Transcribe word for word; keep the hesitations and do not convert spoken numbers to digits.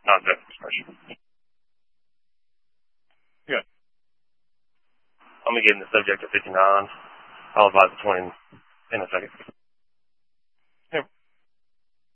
non-objective expression. Good. I'm going to give him the subject of fifty-nine. I'll advise the twenty in a second.